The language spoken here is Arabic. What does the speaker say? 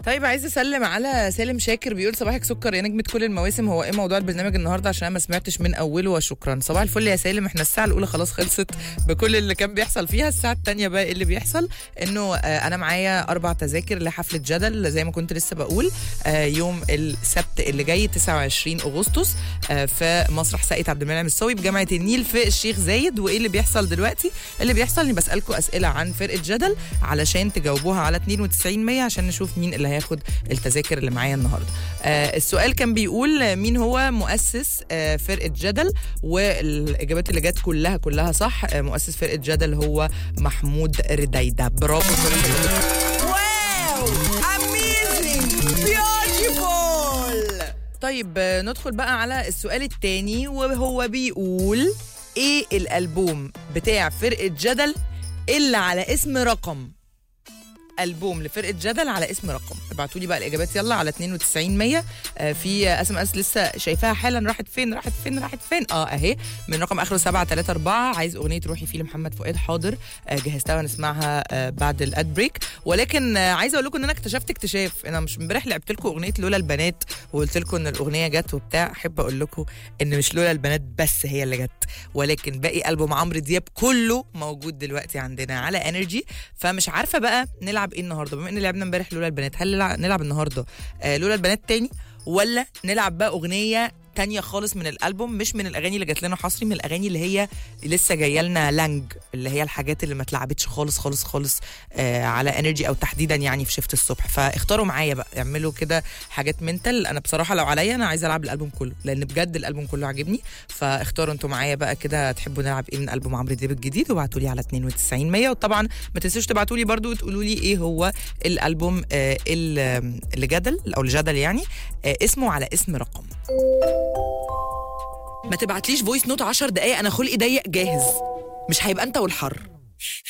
طيب عايزه اسلم على سالم شاكر، بيقول صباحك سكر يا نجمه كل المواسم، هو ايه موضوع البرنامج النهارده عشان انا ما سمعتش من اوله؟ وشكرا. صباح الفل يا سالم، احنا الساعه الاولى خلاص خلصت بكل اللي كان بيحصل فيها. الساعه الثانيه بقى إيه اللي بيحصل؟ انه انا معايا 4 تذاكر لحفله جدل زي ما كنت لسه بقول، يوم السبت اللي جاي 29 اغسطس في مسرح ساقية عبد المنعم الصاوي بجامعه النيل في الشيخ زايد. وايه اللي بيحصل دلوقتي؟ اللي بيحصل اني بسالكم اسئله عن فرقه جدل علشان تجاوبوها على 92 عشان نشوف مين اللي هياخد التذاكر اللي معايا النهارده. السؤال كان بيقول مين هو مؤسس فرقه جدل، والاجابات اللي جت كلها صح. مؤسس فرقه جدل هو محمود رديده. برافو فرقه. واو اميزنج بيوتيفول. طيب ندخل بقى على السؤال الثاني، وهو بيقول ايه الالبوم بتاع فرقه جدل اللي على اسم رقم؟ ألبوم لفرقة جدل على اسم رقم. ابعتوا لي بقى الإجابات يلا على 92 في اس ام اس لسه شايفاها حالا. راحت فين اهي من رقم اخره 734. عايز اغنية روحي فيه لمحمد فؤاد. حاضر جهزتها ونسمعها بعد الاد بريك. ولكن عايزه اقول لكم ان انا اكتشفت اكتشاف. انا مش امبارح لعبت لكم اغنية لولا البنات وقلت لكم ان الاغنية جت وبتاع. احب اقول لكم ان مش لولا البنات بس هي اللي جت، ولكن باقي ألبوم عمرو دياب كله موجود دلوقتي عندنا على انرجي. فمش عارفة بقى نلعب ايه النهارده، بما ان لعبنا امبارح لولا البنات. هل نلعب النهارده لولا البنات تاني، ولا نلعب بقى اغنيه تانية خالص من الالبوم، مش من الاغاني اللي جات لنا حصري، من الاغاني اللي هي لسه جايه لنا لانج، اللي هي الحاجات اللي ما اتلعبتش خالص على انرجي، او تحديدا يعني في شفت الصبح. فاختاروا معايا بقى، اعملوا كده حاجات منتل. انا بصراحه لو عليا انا عايزه العب الالبوم كله، لان بجد الالبوم كله عاجبني. فاختاروا انتوا معايا بقى كده تحبوا نلعب ايه من البوم عمرو دياب الجديد، وابعتوا لي على 92 وطبعا ما تنسوش تبعتوا لي برده وتقولوا لي ايه هو الالبوم اللي جدل او الجدل يعني اسمه على اسم رقم. ما تبعتليش فويس نوت 10 دقايق، انا خلقي ضيق جاهز، مش هيبقى انت والحر.